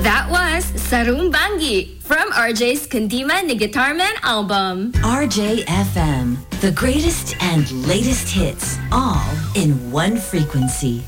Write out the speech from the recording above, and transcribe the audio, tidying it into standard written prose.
That was Sarumbangi from RJ's Kandima ni Guitarman album. RJFM, the greatest and latest hits, all in one frequency.